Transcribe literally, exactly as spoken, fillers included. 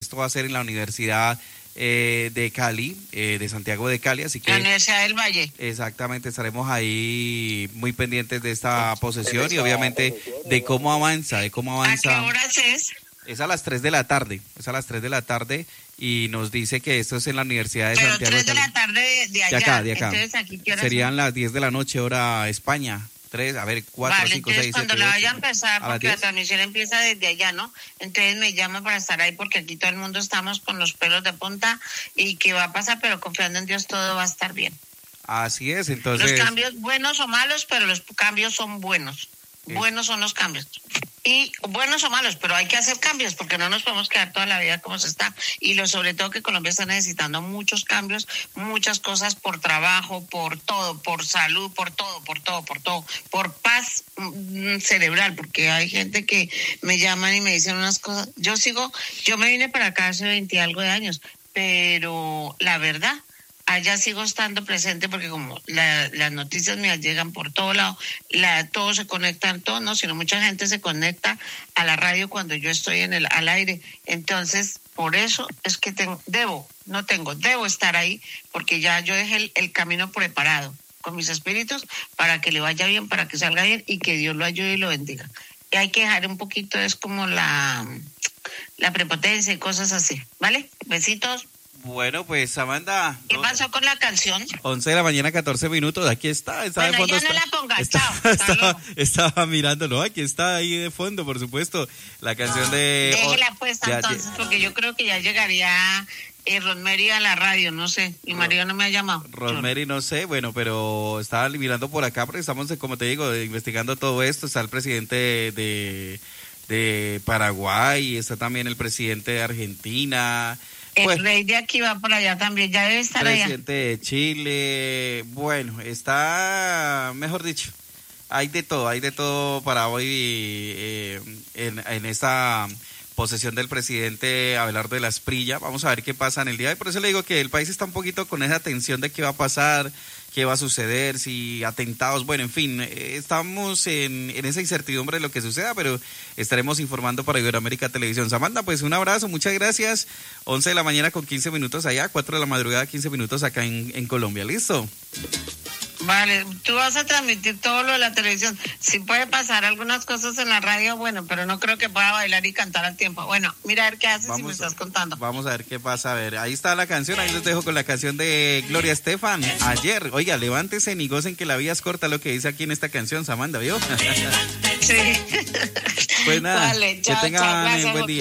Esto va a ser en la Universidad eh, de Cali, eh, de Santiago de Cali, así que... La Universidad del Valle. Exactamente, estaremos ahí muy pendientes de esta posesión y obviamente de cómo avanza, de cómo avanza. ¿A qué horas es? Es a las tres de la tarde, es a las tres de la tarde y nos dice que esto es en la Universidad de Pero Santiago de tres de Cali. la tarde de, de allá. De acá, de acá. Entonces, ¿aquí qué horas Serían son? las diez de la noche, hora España. tres, a ver, cuatro, Vale, cinco, entonces seis, cuando siete, la ocho. vaya a empezar, ¿A las porque la diez? transmisión empieza desde allá, ¿no? Entonces me llama para estar ahí porque aquí todo el mundo estamos con los pelos de punta y que va a pasar, pero confiando en Dios todo va a estar bien. Así es, entonces... Los cambios buenos o malos, pero los cambios son buenos. Sí. Buenos son los cambios. Y buenos o malos, pero hay que hacer cambios porque no nos podemos quedar toda la vida como se está. Y lo sobre todo que Colombia está necesitando muchos cambios, muchas cosas por trabajo, por todo, por salud, por todo, por todo, por todo, por paz mm, cerebral, porque hay gente que me llaman y me dicen unas cosas. Yo sigo, yo me vine para acá hace veinte y algo de años, pero la verdad, allá sigo estando presente porque como la, las noticias mías llegan por todo lado, la, todos se conectan, todos no, sino mucha gente se conecta a la radio cuando yo estoy en el al aire. Entonces, por eso es que tengo, debo, no tengo, debo estar ahí porque ya yo dejé el, el camino preparado con mis espíritus para que le vaya bien, para que salga bien y que Dios lo ayude y lo bendiga. Y hay que dejar un poquito, es como la, la prepotencia y cosas así, ¿vale? Besitos. Bueno, pues Amanda... ¿Qué pasó con la canción? once de la mañana, catorce minutos, aquí está, está Bueno, de fondo. ya no está, la pongas, está, chao, hasta estaba, luego. estaba mirándolo, aquí está ahí de fondo, por supuesto, la canción de... Déjela puesta ya, entonces, ya. porque yo creo que ya llegaría eh, Rosemary a la radio, no sé, mi marido no me ha llamado. Rosemary, no sé, bueno, pero estaba mirando por acá porque estamos, como te digo, investigando todo esto, está el presidente de, de Paraguay, está también el presidente de Argentina... El Bueno, rey de aquí va por allá también, ya debe estar allá. presidente de Chile, bueno, está, mejor dicho, hay de todo, hay de todo para hoy eh, en, en esta posesión del presidente Abelardo de la Esprilla. Vamos a ver qué pasa en el día de hoy. Por eso le digo que el país está un poquito con esa tensión de qué va a pasar, qué va a suceder, si atentados, bueno, en fin, eh, estamos en, en esa incertidumbre de lo que suceda, pero estaremos informando para Iberoamérica Televisión. Samantha, pues un abrazo, muchas gracias. once de la mañana con quince minutos allá, cuatro de la madrugada, quince minutos acá en, en Colombia, ¿listo? Vale, tú vas a transmitir todo lo de la televisión. Si puede pasar algunas cosas en la radio, bueno, pero no creo que pueda bailar y cantar al tiempo. Bueno, mira a ver qué haces si me estás contando. Vamos a ver qué pasa, a ver, ahí está la canción, ahí les dejo con la canción de Gloria Estefan, Ayer. Oiga, levántese ni gocen que la vida es corta, lo que dice aquí en esta canción, Samantha, ¿vio? Sí. Pues nada, Vale, chao, que tengan chao, gracias, buen día.